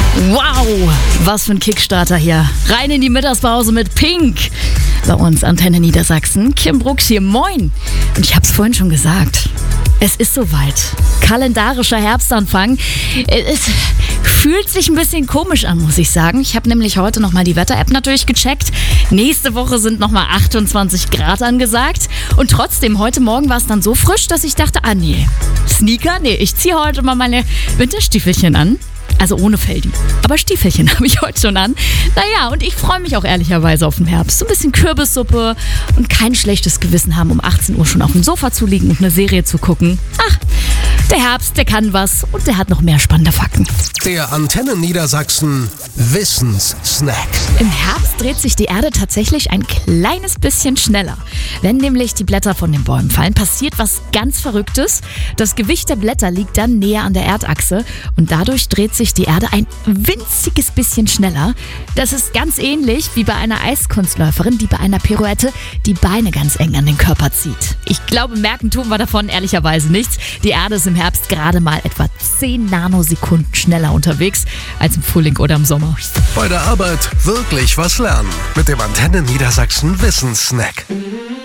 Wow, was für ein Kickstarter hier. Rein in die Mittagspause mit Pink. Bei uns Antenne Niedersachsen. Kim Brooks hier, moin. Und ich hab's vorhin schon gesagt. Es ist soweit. Kalendarischer Herbstanfang. Es fühlt sich ein bisschen komisch an, muss ich sagen. Ich habe nämlich heute nochmal die Wetter-App natürlich gecheckt. Nächste Woche sind nochmal 28 Grad angesagt. Und trotzdem, heute Morgen war es dann so frisch, dass ich dachte, nee, Sneaker? Nee, ich ziehe heute mal meine Winterstiefelchen an. Also ohne Feldi. Aber Stiefelchen habe ich heute schon an. Naja, und ich freue mich auch ehrlicherweise auf den Herbst. So ein bisschen Kürbissuppe und kein schlechtes Gewissen haben, um 18 Uhr schon auf dem Sofa zu liegen und eine Serie zu gucken. Ach, der Herbst, der kann was und der hat noch mehr spannende Fakten. Der Antenne Niedersachsen Wissenssnack. Im Herbst dreht sich die Erde tatsächlich ein kleines bisschen schneller. Wenn nämlich die Blätter von den Bäumen fallen, passiert was ganz Verrücktes. Das Gewicht der Blätter liegt dann näher an der Erdachse und dadurch dreht sich die Erde ein winziges bisschen schneller. Das ist ganz ähnlich wie bei einer Eiskunstläuferin, die bei einer Pirouette die Beine ganz eng an den Körper zieht. Ich glaube, merken tun wir davon ehrlicherweise nichts. Die Erde ist im Herbst gerade mal etwa 10 Nanosekunden schneller unterwegs als im Frühling oder im Sommer. Bei der Arbeit wirklich was lernen mit dem Antenne Niedersachsen Wissenssnack.